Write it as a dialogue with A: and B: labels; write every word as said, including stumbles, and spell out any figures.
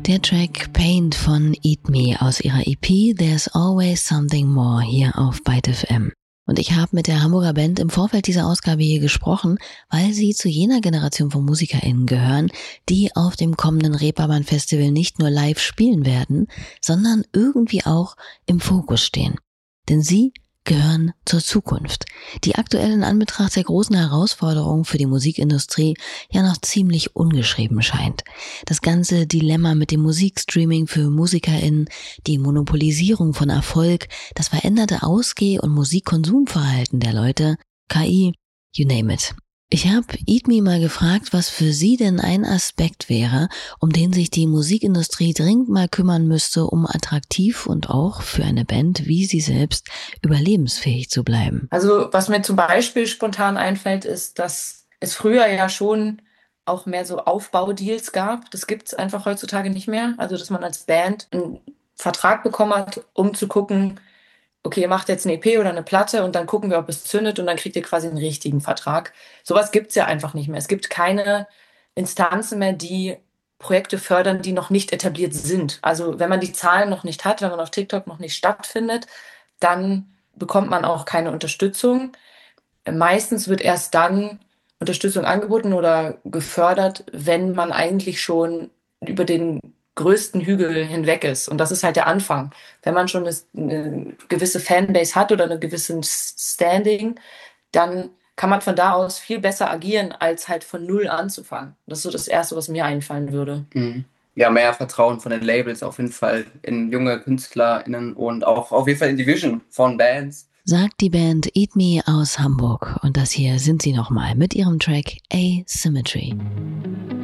A: Der Track Paint von Eat Me aus ihrer E P There's Always Something More hier auf Byte F M. Und ich habe mit der Hamburger Band im Vorfeld dieser Ausgabe hier gesprochen, weil sie zu jener Generation von MusikerInnen gehören, die auf dem kommenden Reeperbahn Festival nicht nur live spielen werden, sondern irgendwie auch im Fokus stehen. Denn sie gehören zur Zukunft, die aktuell in Anbetracht der großen Herausforderungen für die Musikindustrie ja noch ziemlich ungeschrieben scheint. Das ganze Dilemma mit dem Musikstreaming für MusikerInnen, die Monopolisierung von Erfolg, das veränderte Ausgeh- und Musikkonsumverhalten der Leute, K I, you name it. Ich habe Eat Me mal gefragt, was für sie denn ein Aspekt wäre, um den sich die Musikindustrie dringend mal kümmern müsste, um attraktiv und auch für eine Band wie sie selbst überlebensfähig zu bleiben.
B: Also was mir zum Beispiel spontan einfällt, ist, dass es früher ja schon auch mehr so Aufbaudeals gab. Das gibt es einfach heutzutage nicht mehr. Also dass man als Band einen Vertrag bekommen hat, um zu gucken, okay, ihr macht jetzt eine E P oder eine Platte und dann gucken wir, ob es zündet und dann kriegt ihr quasi einen richtigen Vertrag. Sowas gibt's ja einfach nicht mehr. Es gibt keine Instanzen mehr, die Projekte fördern, die noch nicht etabliert sind. Also wenn man die Zahlen noch nicht hat, wenn man auf TikTok noch nicht stattfindet, dann bekommt man auch keine Unterstützung. Meistens wird erst dann Unterstützung angeboten oder gefördert, wenn man eigentlich schon über den größten Hügel hinweg ist. Und das ist halt der Anfang. Wenn man schon eine gewisse Fanbase hat oder einen gewissen Standing, dann kann man von da aus viel besser agieren, als halt von null anzufangen. Das ist so das Erste, was mir einfallen würde.
C: Mhm. Ja, mehr Vertrauen von den Labels auf jeden Fall in junge KünstlerInnen und auch auf jeden Fall in die Vision von Bands.
A: Sagt die Band Eat Me aus Hamburg. Und das hier sind sie nochmal mit ihrem Track Asymmetry.